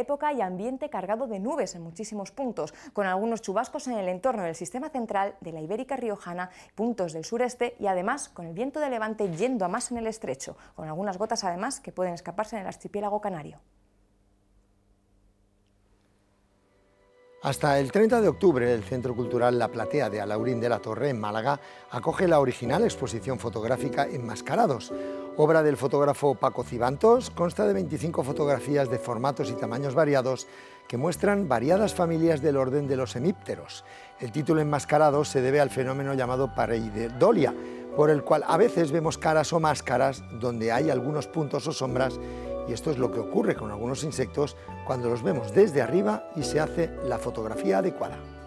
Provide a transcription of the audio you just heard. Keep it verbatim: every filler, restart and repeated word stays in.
época y ambiente cargado de nubes en muchísimos puntos, con algunos chubascos en el entorno del sistema central, de la Ibérica riojana, puntos del sureste y además con el viento de levante yendo a más en el estrecho, con algunas gotas además que pueden escaparse en el archipiélago canario. Hasta el treinta de octubre, el Centro Cultural La Platea de Alhaurín de la Torre, en Málaga, acoge la original exposición fotográfica Enmascarados. Obra del fotógrafo Paco Cibantos, consta de veinticinco fotografías de formatos y tamaños variados que muestran variadas familias del orden de los hemípteros. El título Enmascarados se debe al fenómeno llamado pareidolia, por el cual a veces vemos caras o máscaras donde hay algunos puntos o sombras, y esto es lo que ocurre con algunos insectos cuando los vemos desde arriba y se hace la fotografía adecuada.